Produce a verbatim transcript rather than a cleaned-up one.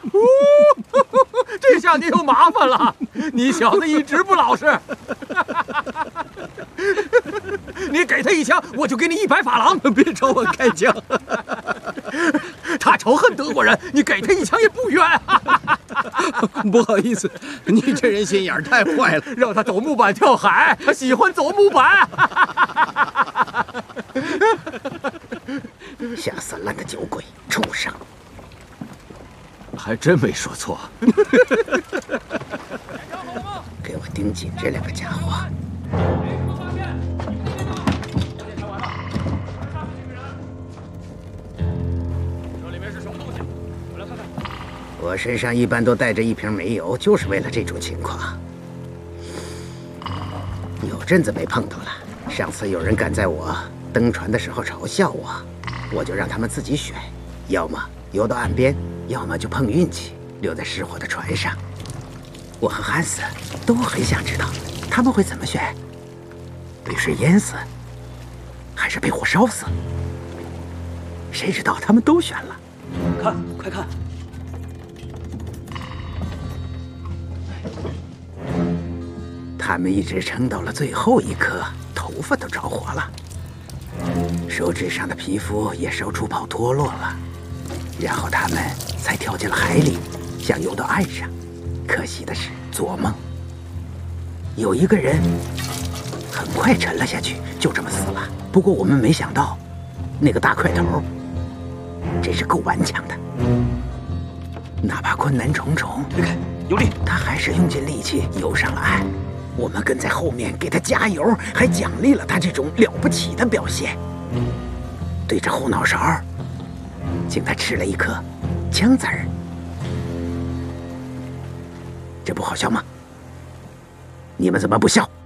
这下你有麻烦了，你小子一直不老实。你给他一枪，我就给你一百法郎。 别朝我开枪！ 他仇恨德国人，你给他一枪也不冤。 不好意思，你这人心眼太坏了。 让他走木板跳海，他喜欢走木板。 下三滥的酒鬼，畜生！ 还真没说错。 给我盯紧这两个家伙！ 这里面是什么东西？我来看看。 我身上一般都带着一瓶煤油，就是为了这种情况。有阵子没碰到了。上次有人敢在我登船的时候嘲笑我，我就让他们自己选，要么游到岸边，要么就碰运气，留在失火的船上。我和汉斯都很想知道他们会怎么选，被水淹死，还是被火烧死？谁知道他们都选了。 看，快看！ 他们一直撑到了最后一刻，头发都着火了，手指上的皮肤也烧出泡脱落了，然后他们才跳进了海里，想游到岸上。可惜的是，做梦。有一个人很快沉了下去，就这么死了。不过我们没想到，那个大块头真是够顽强的，哪怕困难重重， 别开，有力， 他还是用尽力气游上了岸。我们跟在后面给他加油，还奖励了他这种了不起的表现。对着后脑勺，请他吃了一颗枪子儿。这不好笑吗？你们怎么不笑？